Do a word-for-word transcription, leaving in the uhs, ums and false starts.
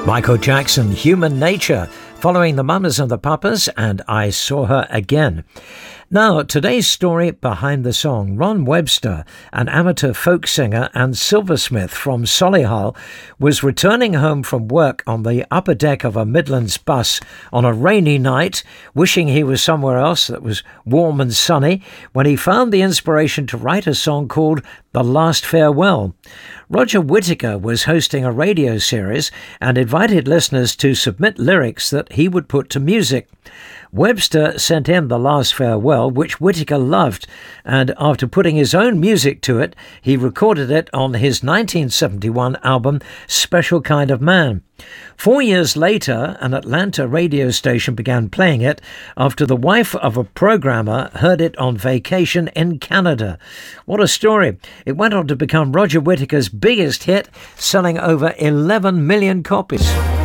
Michael Jackson, Human Nature, following the Mamas and the Papas, and I Saw Her Again. Now, today's story behind the song. Ron Webster, an amateur folk singer and silversmith from Solihull, was returning home from work on the upper deck of a Midlands bus on a rainy night, wishing he was somewhere else that was warm and sunny, when he found the inspiration to write a song called The Last Farewell. Roger Whittaker was hosting a radio series and invited listeners to submit lyrics that he would put to music. Webster sent in The Last Farewell, which Whittaker loved, and after putting his own music to it, he recorded it on his nineteen seventy-one album, Special Kind of Man. Four years later, an Atlanta radio station began playing it after the wife of a programmer heard it on vacation in Canada. What a story. It went on to become Roger Whittaker's biggest hit, selling over eleven million copies.